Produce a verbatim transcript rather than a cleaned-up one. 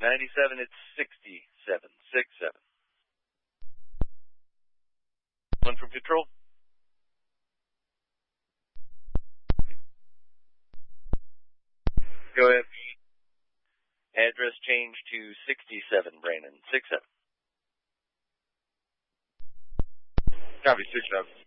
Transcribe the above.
ninety-seven, it's sixty-seven, six seven. One from control. Go ahead. Address change to sixty-seven, Brandon, six seven. Copy, six seven.